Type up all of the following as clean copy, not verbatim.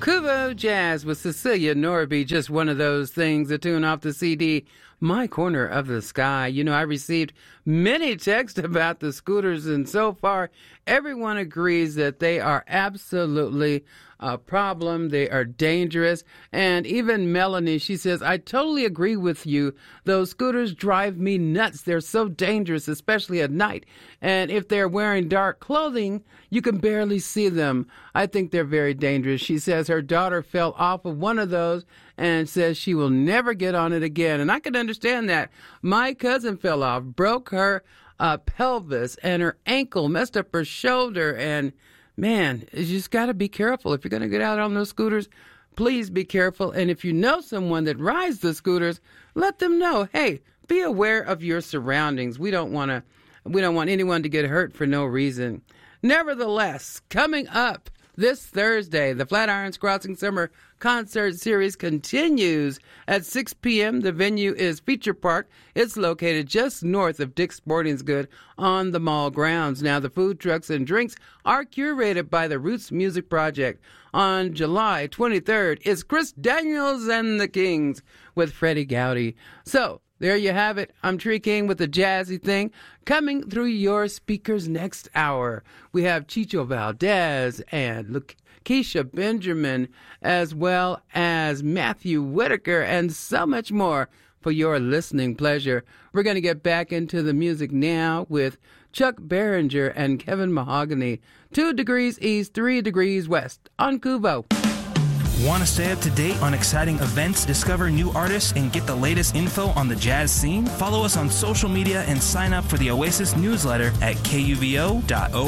Kuvo Jazz with Cecilia Norby, just one of those things, a tune off the CD, My Corner of the Sky. You know, I received many texts about the scooters, and so far, everyone agrees that they are absolutely a problem. They are dangerous. And even Melanie, she says, I totally agree with you. Those scooters drive me nuts. They're so dangerous, especially at night. And if they're wearing dark clothing, you can barely see them. I think they're very dangerous. She says her daughter fell off of one of those and says she will never get on it again. And I can understand that. My cousin fell off, broke her pelvis and her ankle, messed up her shoulder, and man, you just got to be careful. If you're going to get out on those scooters, please be careful. And if you know someone that rides the scooters, let them know, hey, be aware of your surroundings. We don't want anyone to get hurt for no reason. Nevertheless, coming up this Thursday, the Flatirons Crossing Summer Concert Series continues at 6 p.m. The venue is Feature Park. It's located just north of Dick's Sporting Goods on the mall grounds. Now, the food trucks and drinks are curated by the Roots Music Project. On July 23rd, it's Chris Daniels and the Kings with Freddie Gowdy. So, there you have it. I'm Tree King with the jazzy thing coming through your speakers next hour. We have Chicho Valdez and Keisha Benjamin, as well as Matthew Whitaker, and so much more for your listening pleasure. We're going to get back into the music now with Chuck Berringer and Kevin Mahogany. 2 degrees east, 3 degrees west on Kuvo. Want to stay up to date on exciting events, discover new artists, and get the latest info on the jazz scene? Follow us on social media and sign up for the Oasis newsletter at kuvo.org.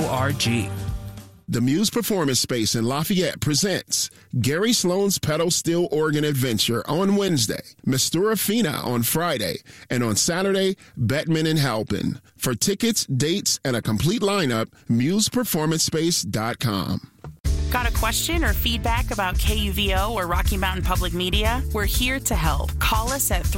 The Muse Performance Space in Lafayette presents Gary Sloan's Pedal Steel Organ Adventure on Wednesday, Mistura Fina on Friday, and on Saturday, Bettman and Halpin. For tickets, dates, and a complete lineup, museperformancespace.com. Got a question or feedback about KUVO or Rocky Mountain Public Media? We're here to help. Call us at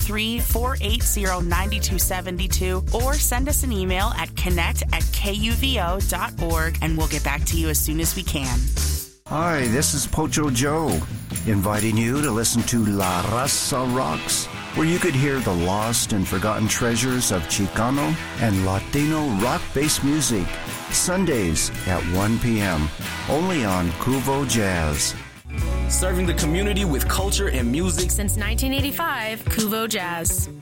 303-480-9272 or send us an email at connect@kuvo.org and we'll get back to you as soon as we can. Hi, this is Pocho Joe, inviting you to listen to La Raza Rocks, where you could hear the lost and forgotten treasures of Chicano and Latino rock-based music. Sundays at 1 p.m. only on Kuvo Jazz. Serving the community with culture and music since 1985, Kuvo Jazz.